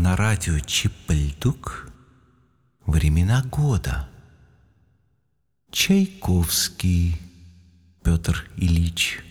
на радио Чип-Бельдук времена года. Чайковский Петр Ильич.